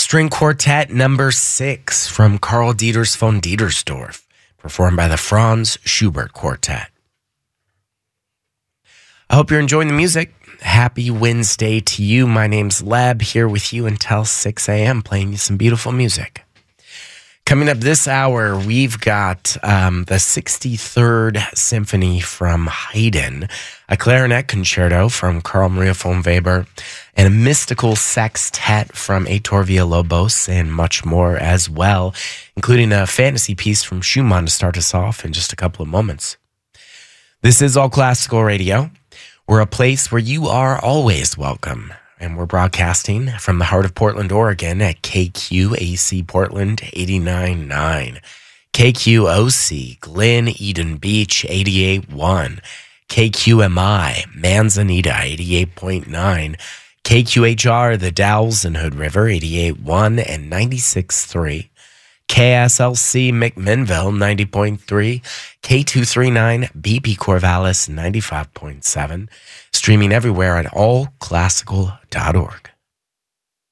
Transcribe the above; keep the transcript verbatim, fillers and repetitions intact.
String Quartet number six from Karl Dieters von Dietersdorf, performed by the Franz Schubert Quartet. I hope you're enjoying the music. Happy Wednesday to you. My name's Leb, here with you until six a.m., playing you some beautiful music. Coming up this hour, we've got um, the sixty-third Symphony from Haydn, a clarinet concerto from Carl Maria von Weber, and a mystical sextet from Heitor Villa-Lobos, and much more as well, including a fantasy piece from Schumann to start us off in just a couple of moments. This is All Classical Radio. We're a place where you are always welcome. And we're broadcasting from the heart of Portland, Oregon at K Q A C Portland eighty-nine point nine, K Q O C Glen Eden Beach eighty-eight point one, K Q M I Manzanita eighty-eight point nine, K Q H R The Dalles and Hood River eighty-eight point one and ninety-six point three, K S L C McMinnville ninety point three, K two thirty-nine B P Corvallis ninety-five point seven, streaming everywhere at all classical dot org.